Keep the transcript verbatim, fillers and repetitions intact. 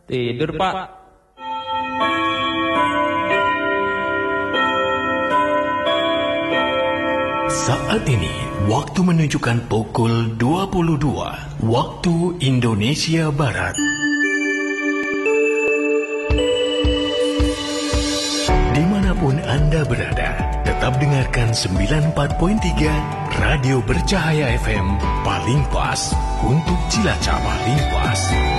Tidur, Pak. Saat ini, waktu menunjukkan pukul dua puluh dua, waktu Indonesia Barat. Dimanapun Anda berada, tetap dengarkan sembilan puluh empat koma tiga Radio Bercahaya F M, paling pas untuk Cilacap, paling pas.